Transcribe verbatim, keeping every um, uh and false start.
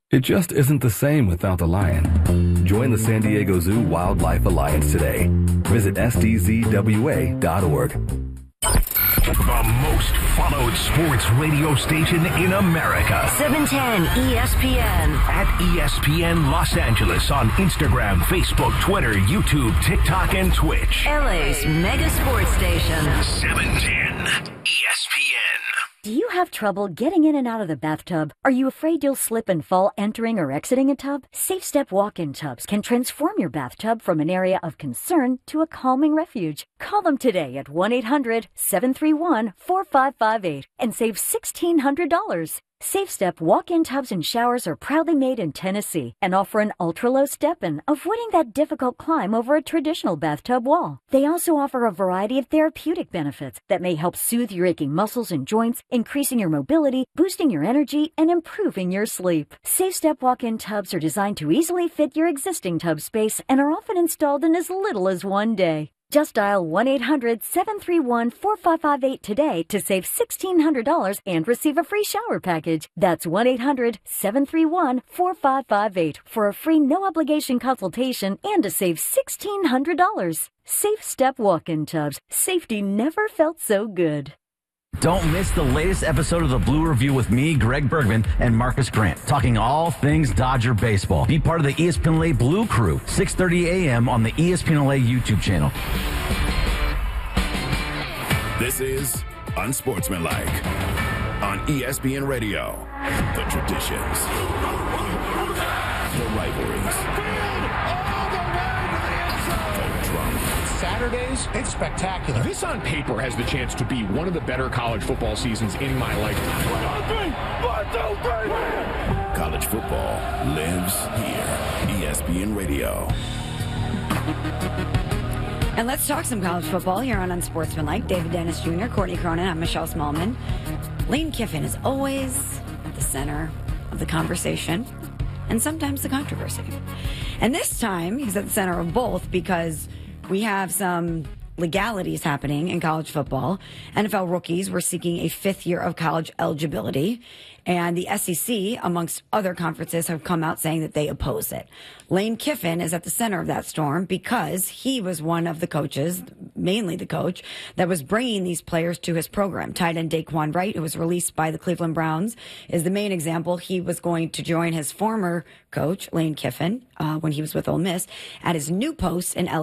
It just isn't the same without the lion. Join the San Diego Zoo Wildlife Alliance today. Visit S D Z W A dot org. The most followed sports radio station in America. seven ten E S P N. At E S P N Los Angeles on Instagram, Facebook, Twitter, YouTube, TikTok, and Twitch. L A's mega sports station. seven ten E S P N. Do you have trouble getting in and out of the bathtub? Are you afraid you'll slip and fall entering or exiting a tub? Safe Step walk-in tubs can transform your bathtub from an area of concern to a calming refuge. Call them today at one eight hundred seven three one four five five eight and save sixteen hundred dollars. Safe Step walk-in tubs and showers are proudly made in Tennessee and offer an ultra-low step-in, avoiding that difficult climb over a traditional bathtub wall. They also offer a variety of therapeutic benefits that may help soothe your aching muscles and joints, increasing your mobility, boosting your energy, and improving your sleep. Safe Step walk-in tubs are designed to easily fit your existing tub space and are often installed in as little as one day. Just dial one eight hundred seven three one four five five eight today to save sixteen hundred dollars and receive a free shower package. That's one eight hundred seven three one four five five eight for a free no-obligation consultation and to save sixteen hundred dollars. Safe Step walk-in tubs. Safety never felt so good. Don't miss the latest episode of the Blue Review with me, Greg Bergman, and Marcus Grant, talking all things Dodger baseball. Be part of the E S P N L A Blue Crew, six thirty a.m. on the E S P N L A YouTube channel. This is Unsportsmanlike on E S P N Radio. The traditions, the rivalries, Saturdays, it's spectacular. This on paper has the chance to be one of the better college football seasons in my lifetime. College football lives here. E S P N Radio. And let's talk some college football here on Unsportsmanlike. David Dennis Junior, Courtney Cronin, I'm Michelle Smallman. Lane Kiffin is always at the center of the conversation and sometimes the controversy. And this time, he's at the center of both because we have some legalities happening in college football. N F L rookies were seeking a fifth year of college eligibility, and the S E C, amongst other conferences, have come out saying that they oppose it. Lane Kiffin is at the center of that storm because he was one of the coaches, mainly the coach, that was bringing these players to his program. Tight end Daquan Wright, who was released by the Cleveland Browns, is the main example. He was going to join his former coach, Lane Kiffin, uh, when he was with Ole Miss, at his new post in L A